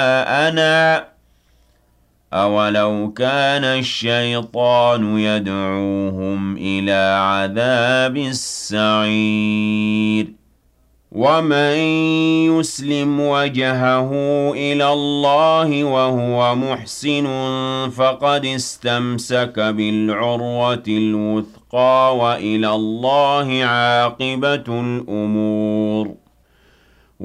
أنا أولو كان الشيطان يدعوهم إلى عذاب السعير ومن يسلم وجهه إلى الله وهو محسن فقد استمسك بالعروة الوثقى وإلى الله عاقبة الأمور